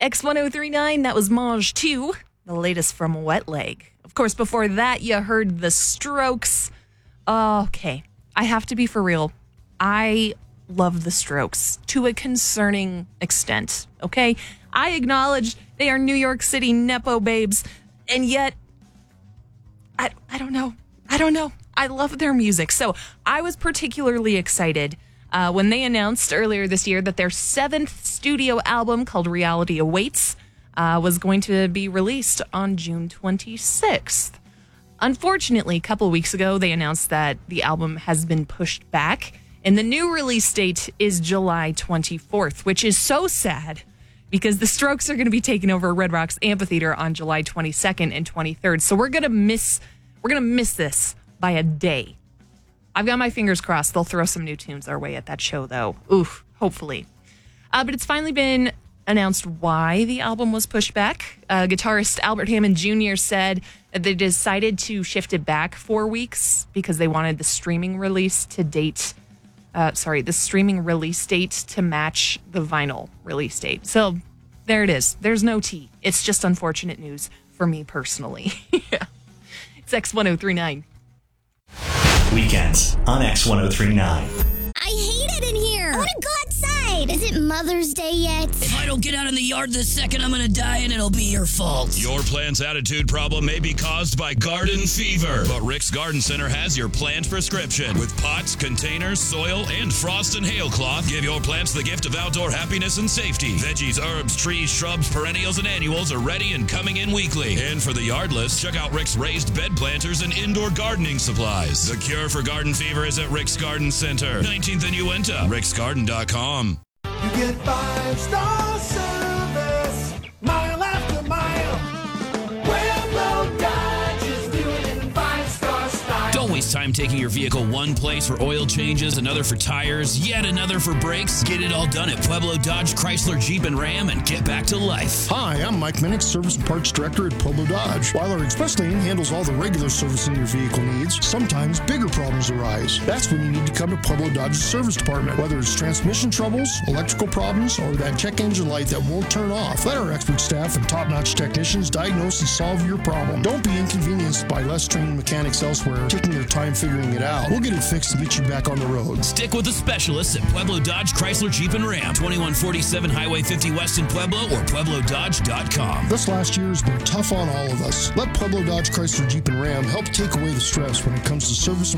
X1039, that was Maj 2, the latest from Wet Leg. Of course, before that, you heard The Strokes. Okay, I have to be for real. I love The Strokes to a concerning extent, okay? I acknowledge they are New York City Nepo babes, and yet, I don't know. I love their music. So I was particularly excited when they announced earlier this year that their 7th studio album called Reality Awaits was going to be released on June 26th. Unfortunately, a couple weeks ago, they announced that the album has been pushed back, and the new release date is July 24th, which is so sad because the Strokes are going to be taking over Red Rocks Amphitheater on July 22nd and 23rd. So we're going to miss this by a day. I've got my fingers crossed they'll throw some new tunes our way at that show, though. Oof, hopefully. But it's finally been announced why the album was pushed back. Guitarist Albert Hammond Jr. said that they decided to shift it back 4 weeks because they wanted the streaming release date to match the vinyl release date. So there it is. There's no tea. It's just unfortunate news for me personally. Yeah. It's X1039. Weekends on X1039. I hate it in here. I want to go outside. Is it Mother's Day yet? If I don't get out in the yard this second, I'm gonna die and it'll be your fault. Your plant's attitude problem may be caused by garden fever, but Rick's Garden Center has your plant prescription. With pots, containers, soil, and frost and hail cloth, give your plants the gift of outdoor happiness and safety. Veggies, herbs, trees, shrubs, perennials, and annuals are ready and coming in weekly. And for the yardless, check out Rick's raised bed planters and indoor gardening supplies. The cure for garden fever is at Rick's Garden Center, 19th and Uinta, ricksgarden.com. You get 5-star service, mile after mile. Pueblo Dodge is doing it in 5-star style. Don't waste time taking your vehicle one place for oil changes, another for tires, yet another for brakes. Get it all done at Pueblo Dodge, Chrysler, Jeep, and Ram and get back to life. Hi, I'm Mike Minnick, Service and Parts Director at Pueblo Dodge. While our express lane handles all the regular servicing your vehicle needs, sometimes bigger problems arise. That's when you need to come to Pueblo Dodge's service department. Whether it's transmission troubles, electrical problems, or that check engine light that won't turn off, let our expert staff and top-notch technicians diagnose and solve your problem. Don't be inconvenienced by less trained mechanics elsewhere taking their time figuring it out. We'll get it fixed and get you back on the road. Stick with the specialists at Pueblo Dodge, Chrysler, Jeep, and Ram. 2147 Highway 50 West in Pueblo or PuebloDodge.com. This last year has been tough on all of us. Let Pueblo Dodge, Chrysler, Jeep, and Ram help take away the stress when it comes to service